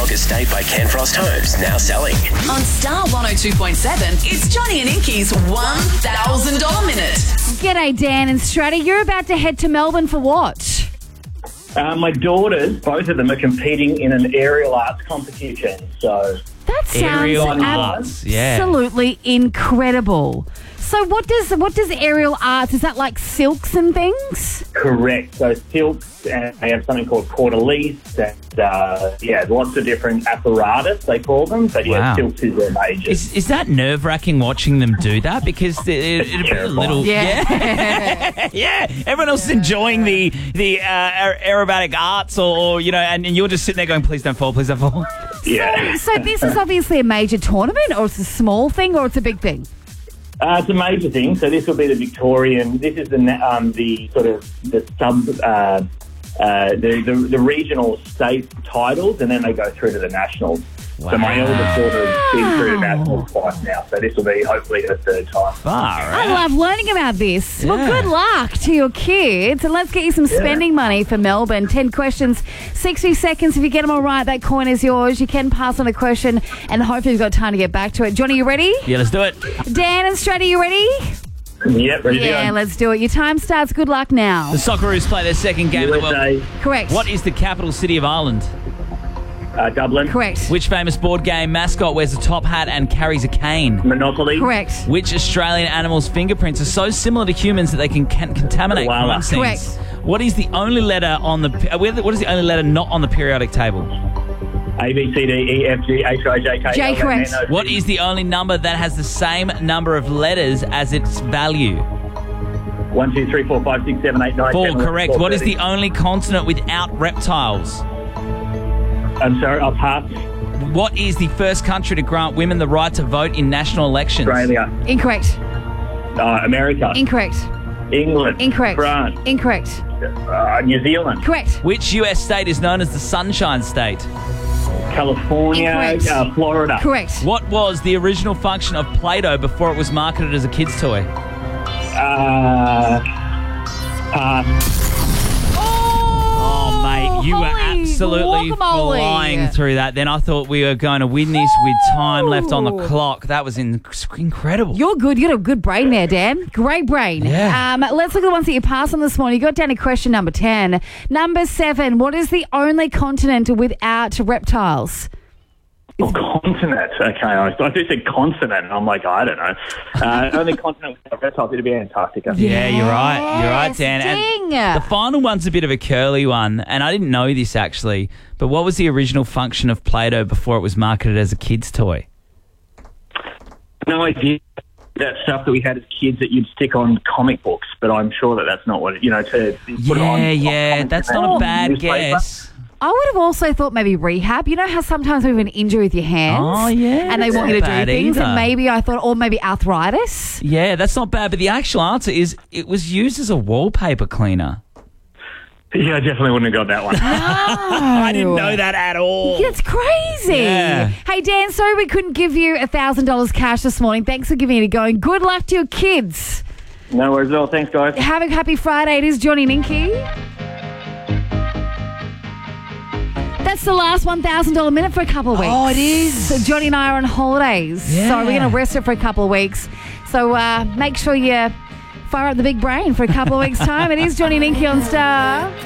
Bronx Estate by Ken Frost Homes, now selling. On Star 102.7, it's Johnny and Inky's $1,000 Minute. G'day, Dan and Stratty. You're about to head to Melbourne for what? My daughters, both of them, are competing in an aerial arts competition. So That sounds Aerial arts, yeah. absolutely incredible. So what does aerial arts, is that like silks and things? correct. So silks, and they have something called cordelice, and lots of different apparatus they call them. But Wow. silks is their major. Is that nerve-wracking watching them do that? Because it'd be a little... Yeah. Yeah. Everyone else is enjoying the aerobatic arts or and you're just sitting there going, please don't fall, please don't fall. Yeah. So this is obviously a major tournament, or it's a small thing, or it's a big thing? It's a major thing. So this will be the Victorian. This is the sort of the sub the regional state titles, and then they go through to the nationals. So my eldest daughter has been through to nationals twice now. So this will be hopefully her third time. I love learning about this. Well, Yeah. good luck to your kids, and let's get you some spending money for Melbourne. 10 questions, 60 seconds. If you get them all right, that coin is yours. You can pass on a question, and hopefully you've got time to get back to it. Johnny, you ready? Yeah, let's do it. Dan and Stratty, you ready? Yep, ready to Yeah, go. let's do it. Your time starts. Good luck now. The Socceroos play their second game of the world. USA, Correct. What is the capital city of Ireland? Dublin, Correct. Which famous board game mascot wears a top hat and carries a cane? Monopoly, Correct. Which Australian animal's fingerprints are so similar to humans that they can contaminate Koala. crime scenes? Correct. What is the only letter on the what is the only letter not on the periodic table? A, B, C, D, E, F, G, H, I, J, K, J, L, M, correct. N, O, P. What is the only number that has the same number of letters as its value? 1, 2, 3, 4, 5, 6, 7, 8, 9, 4, 10, 11, correct. 12, What is 13. the only continent without reptiles? I'm sorry, I'll pass. What is the first country to grant women the right to vote in national elections? Australia, Incorrect. America, Incorrect. England, Incorrect. France, Incorrect. New Zealand, Correct. Which US state is known as the Sunshine State? California, Incorrect. Florida. Correct. What was the original function of Play-Doh before it was marketed as a kid's toy? Pass. Oh, mate, you were holy absolutely guacamole. flying through that. Then I thought we were going to win this with time left on the clock. That was incredible. You're good. You got a good brain there, Dan. Great brain. Yeah. Let's look at the ones that you passed on this morning. You got down to question number 10. Number 7. What is the only continent without reptiles? Oh, continent. Okay, I thought you said consonant. I'm like, I don't know. Only continent without reptiles, it'd be Antarctica. Yeah, you're right. You're right, Dan. Ding. And the final one's a bit of a curly one, and I didn't know this actually, but what was the original function of Play-Doh before it was marketed as a kid's toy? No idea. That stuff that we had as kids that you'd stick on comic books, but I'm sure that that's not what to put it on. Yeah, that's not a bad newspaper. guess. I would have also thought maybe rehab. You know how sometimes we have an injury with your hands? Oh, yeah, And they that's want you to not do bad things. either. And maybe I thought, or maybe arthritis. Yeah, that's not bad, but the actual answer is it was used as a wallpaper cleaner. Yeah, I definitely wouldn't have got that one. I didn't know that at all. That's crazy. Yeah. Hey, Dan, sorry we couldn't give you $1,000 cash this morning. Thanks for giving it a go. And good luck to your kids. No worries at all. Thanks, guys. Have a happy Friday. It is Johnny and Inky. That's the last $1,000 minute for a couple of weeks. Oh, it is. So Johnny and I are on holidays. Yeah. So we're going to rest it for a couple of weeks. So make sure you fire up the big brain for a couple of weeks' time. It is Johnny and Inky on Star.